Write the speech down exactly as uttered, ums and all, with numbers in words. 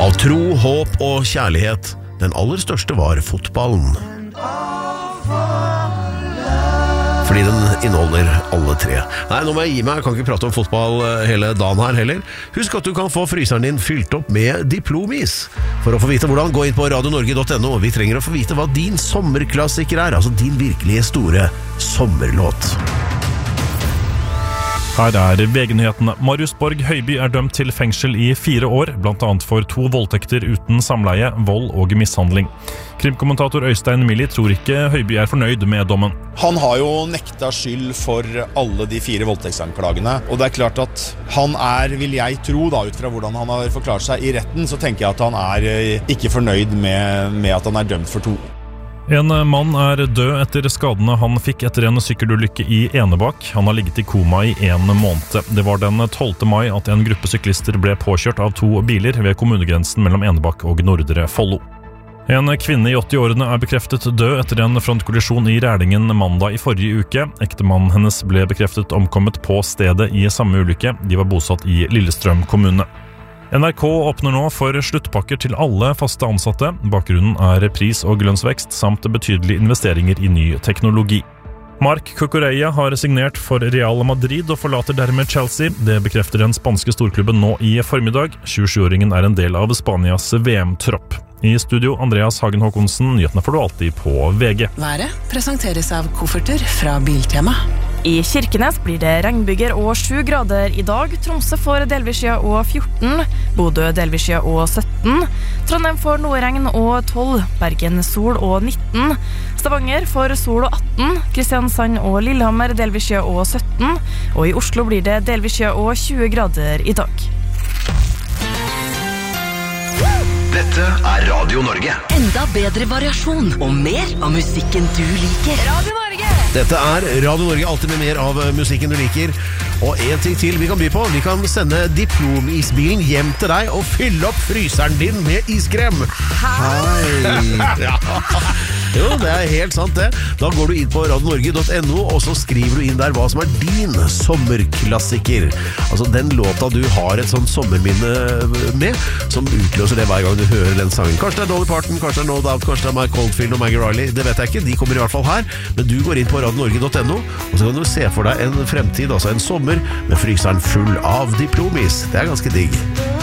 Av tro, håp og kjærlighet. Den aller største var fotballen. Fordi den inneholder alle tre. Nei, nå må jeg gi meg, jeg kan ikke prate om fotball hele dagen her heller. Husk at du kan få fryseren din fylt opp med Diplomis. For å få vite hvordan, gå inn på radio norge punktum no. Vi trenger å få vite hva din sommerklassiker er, altså din virkelige store sommerlåt. Her er V G-nyhetene. Marius Borg Høiby er dømt til fengsel i fire år, blant annet for to voldtekter uten samleie, vold og mishandling. Krimkommentator Øystein Milli tror ikke Høiby er fornøyd med dommen. Han har jo nekta skyld for alle de fire voldtektsanklagene, og det er klart at han er, vil jeg tro da, ut fra hvordan han har forklart seg i retten, så tenker jeg at han er ikke fornøyd med, med at han er dømt for to. En mann er død etter skadene han fikk etter en sykkelulykke i Enebakk. Han har ligget i koma i en måned. Det var den tolvte mai at en gruppe syklister ble påkjørt av to biler ved kommunegrensen mellom Enebakk og Nordre Follo. En kvinne i åtti-årene er bekreftet død etter en frontkollisjon i Rælingen mandag i forrige uke. Ektemannen hennes ble bekreftet omkommet på stedet i samme ulykke. De var bosatt i Lillestrøm kommune. N R K åpner nå for sluttpakker til alle faste ansatte. Bakgrunnen er pris- og lønnsvekst samt betydelige investeringer i ny teknologi. Marc Cucurella har signert for Real Madrid og forlater dermed Chelsea. Det bekrefter den spanske storklubben nå i formiddag. tjuesjuåringen er en del av Spanias V M-tropp. I studio, Andreas Hagen Håkonsen. Nyhetene får du alltid på V G. Været presenteres av kofferter fra Biltema. I Kirkenes blir det regnbyger og sju grader i dag. Tromsø får delvis skya og fjorten. Bodø delvis skya og sytten. Trondheim får noe regn og tolv. Bergen sol og nitten. Stavanger får sol og atten. Kristiansand og Lillehammer delvis skya og sytten. Og i Oslo blir det delvis skya og tjue grader i dag. Dette er Radio Norge. Enda bedre variasjon og mer av musikken du liker. Radio Norge! Dette er Radio Norge, alltid med mer av musikken du liker. Og en ting til vi kan by på. Vi kan sende Diplomisbilen hjem til deg og fylle opp fryseren din med iskrem. Hei! Ja. Jo, det er helt sant det. Da går du inn på radio norge punktum no, og så skriver du inn der hva som er din sommerklassiker. Altså den låta du har et sånn sommerminne med, som utløser det hver gang du hører den sangen. Kanskje det er Dolly Parton, kanskje det er No Doubt, kanskje det er Mike Oldfield og Maggie Riley. Det vet jeg ikke, de kommer i hvert fall her. Men du går inn på radio norge punktum no, og så kan du se for deg en fremtid, altså en sommer, med fryseren full av Diplomis. Det er ganske digg.